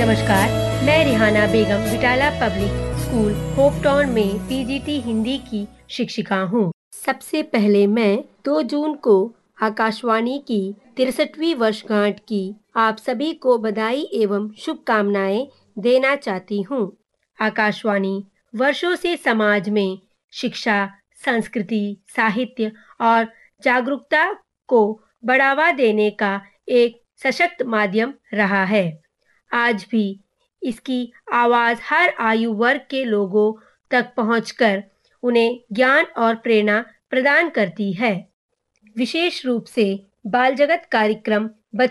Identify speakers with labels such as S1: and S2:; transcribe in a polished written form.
S1: नमस्कार, मैं रिहाना बेगम बिटाला public school hope town में पीजीटी हिंदी की शिक्षिका हूँ। सबसे पहले मैं 2 जून को आकाशवाणी की 63वीं वर्षगांठ की आप सभी को बधाई एवं शुभकामनाएं देना चाहती हूँ। आकाशवाणी वर्षों से समाज में शिक्षा, संस्कृति, साहित्य और जागरूकता को बढ़ावा देने का एक सशक्त माध्यम रहा है। आज भी इसकी आवाज़ हर आयु वर्ग के लोगों तक पहुंचकर उन्हें ज्ञान और प्रेरणा प्रदान करती है। विशेष रूप से बाल जगत कार्यक्रम